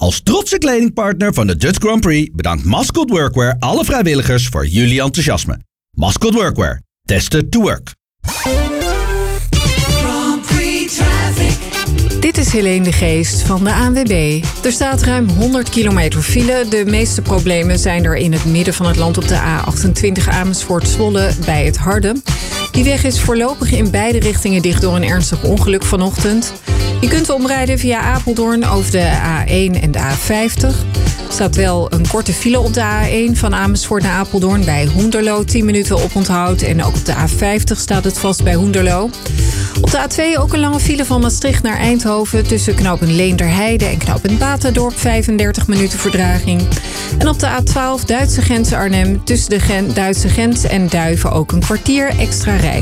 Als trotse kledingpartner van de Dutch Grand Prix bedankt Mascot Workwear alle vrijwilligers voor jullie enthousiasme. Mascot Workwear. Tested to work. Dit is Helene de Geest van de ANWB. Er staat ruim 100 kilometer file. De meeste problemen zijn er in het midden van het land op de A28 Amersfoort-Zwolle bij het Harde. Die weg is voorlopig in beide richtingen dicht door een ernstig ongeluk vanochtend. Je kunt omrijden via Apeldoorn over de A1 en de A50. Er staat wel een korte file op de A1 van Amersfoort naar Apeldoorn bij Hoenderloo. 10 minuten oponthoud en ook op de A50 staat het vast bij Hoenderloo. Op de A2 ook een lange file van Maastricht naar Eindhoven tussen knooppunt Leenderheide en knooppunt Baterdorp 35 minuten vertraging. En op de A12 Duitse grens Arnhem tussen de Duitse grens en Duiven ook een kwartier extra rij.